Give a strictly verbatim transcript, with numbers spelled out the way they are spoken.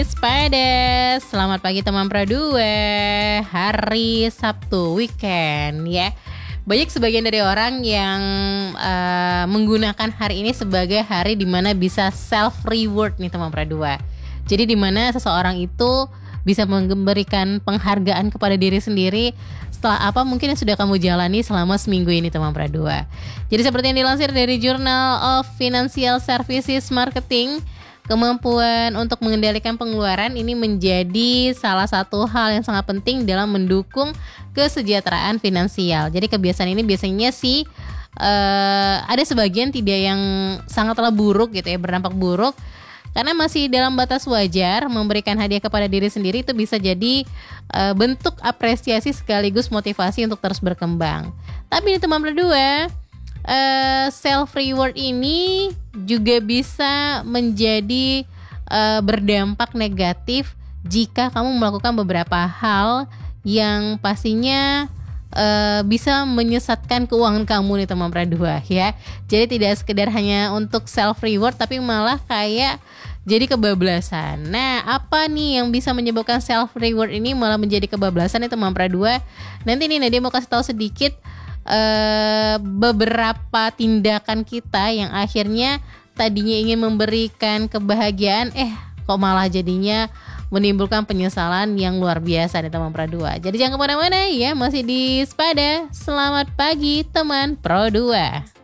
Pada selamat pagi teman Pro dua, hari Sabtu weekend ya. Banyak sebagian dari orang yang uh, menggunakan hari ini sebagai hari dimana bisa self reward nih teman Pro dua. Jadi dimana seseorang itu bisa memberikan penghargaan kepada diri sendiri setelah apa mungkin yang sudah kamu jalani selama seminggu ini teman Pro dua. Jadi seperti yang dilansir dari Journal of Financial Services Marketing, kemampuan untuk mengendalikan pengeluaran ini menjadi salah satu hal yang sangat penting dalam mendukung kesejahteraan finansial. Jadi kebiasaan ini biasanya sih uh, ada sebagian tidak yang sangatlah buruk gitu ya, berdampak buruk. Karena masih dalam batas wajar, memberikan hadiah kepada diri sendiri itu bisa jadi uh, bentuk apresiasi sekaligus motivasi untuk terus berkembang. Tapi teman berdua, uh, self reward ini juga bisa menjadi uh, berdampak negatif jika kamu melakukan beberapa hal yang pastinya Uh, bisa menyesatkan keuangan kamu nih teman Pradua ya. Jadi tidak sekedar hanya untuk self reward tapi malah kayak jadi kebablasan. Nah, apa nih yang bisa menyebabkan self reward ini malah menjadi kebablasan nih teman Pradua? Nanti nih Nadia mau kasih tahu sedikit uh, beberapa tindakan kita yang akhirnya tadinya ingin memberikan kebahagiaan, eh kok malah jadinya menimbulkan penyesalan yang luar biasa nih teman Pro dua. Jadi jangan kemana-mana ya, masih di Spada. Selamat pagi teman Pro dua.